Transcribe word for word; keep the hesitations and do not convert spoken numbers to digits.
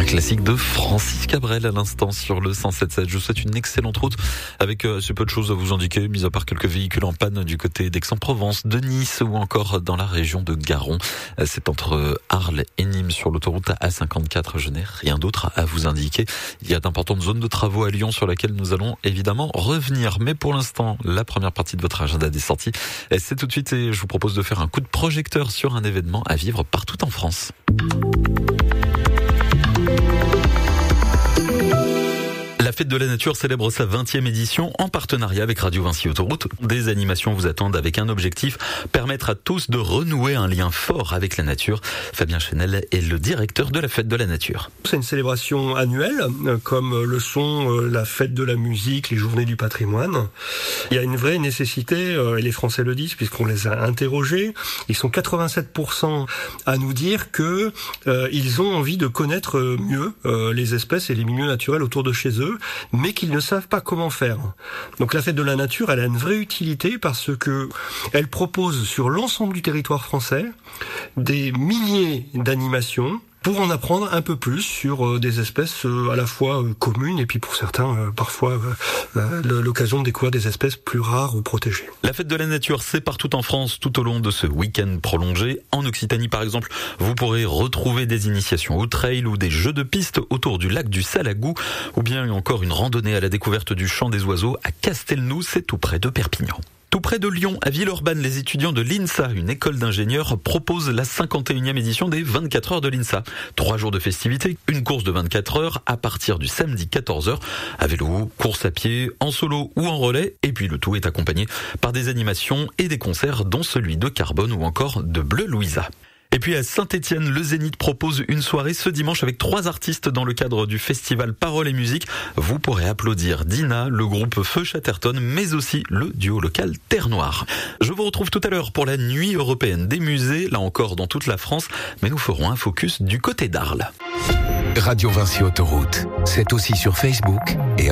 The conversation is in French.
classique de Francis Cabrel à l'instant sur le cent sept sept. Je vous souhaite une excellente route avec euh, assez peu de choses à vous indiquer, mis à part quelques véhicules en panne du côté d'Aix-en-Provence, de Nice ou encore dans la région de Garon. C'est entre Arles et Nîmes sur l'autoroute A cinquante-quatre. Je n'ai rien d'autre à vous indiquer. Il y a d'importantes zones de travaux à Lyon sur laquelle nous allons évidemment revenir. Mais pour l'instant, la première partie de votre agenda des sorties, c'est tout de suite et je vous propose de faire un coup de projecteur sur un événement à vivre partout en France. La Fête de la Nature célèbre sa vingtième édition en partenariat avec Radio Vinci Autoroute. Des animations vous attendent avec un objectif, permettre à tous de renouer un lien fort avec la nature. Fabien Chenel est le directeur de la Fête de la Nature. C'est une célébration annuelle, comme le sont la Fête de la musique, les Journées du patrimoine. Il y a une vraie nécessité, et les Français le disent puisqu'on les a interrogés, ils sont quatre-vingt-sept pour cent à nous dire que euh, ils ont envie de connaître mieux euh, les espèces et les milieux naturels autour de chez eux, mais qu'ils ne savent pas comment faire. Donc la Fête de la Nature, elle a une vraie utilité parce que elle propose sur l'ensemble du territoire français des milliers d'animations pour en apprendre un peu plus sur des espèces à la fois communes et puis pour certains parfois l'occasion de découvrir des espèces plus rares ou protégées. La Fête de la Nature, c'est partout en France tout au long de ce week-end prolongé. En Occitanie par exemple, vous pourrez retrouver des initiations au trail ou des jeux de piste autour du lac du Salagou ou bien encore une randonnée à la découverte du chant des oiseaux à Castelnou, c'est tout près de Perpignan. Tout près de Lyon, à Villeurbanne, les étudiants de l'INSA, une école d'ingénieurs, proposent la cinquante et unième édition des vingt-quatre heures de l'INSA. Trois jours de festivités, une course de vingt-quatre heures à partir du samedi quatorze heures, à vélo, course à pied, en solo ou en relais, et puis le tout est accompagné par des animations et des concerts dont celui de Carbone ou encore de Bleu Louisa. Et puis à Saint-Étienne, le Zénith propose une soirée ce dimanche avec trois artistes dans le cadre du festival Paroles et Musique. Vous pourrez applaudir Dina, le groupe Feu Chatterton, mais aussi le duo local Terre Noire. Je vous retrouve tout à l'heure pour la nuit européenne des musées, là encore dans toute la France, mais nous ferons un focus du côté d'Arles. Radio Vinci Autoroute, c'est aussi sur Facebook et